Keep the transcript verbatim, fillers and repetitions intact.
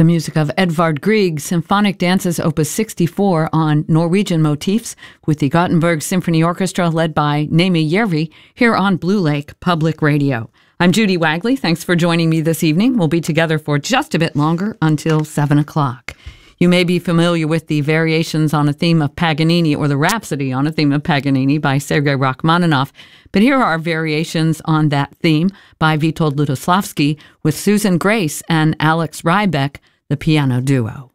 The music of Edvard Grieg, Symphonic Dances Opus sixty-four on Norwegian motifs with the Gothenburg Symphony Orchestra led by Nemi Järvi here on Blue Lake Public Radio. I'm Judy Wagley. Thanks for joining me this evening. We'll be together for just a bit longer until seven o'clock. You may be familiar with the Variations on a Theme of Paganini or the Rhapsody on a Theme of Paganini by Sergei Rachmaninoff, but here are variations on that theme by Witold Lutosławski with Susan Grace and Alex Rybeck, the piano duo.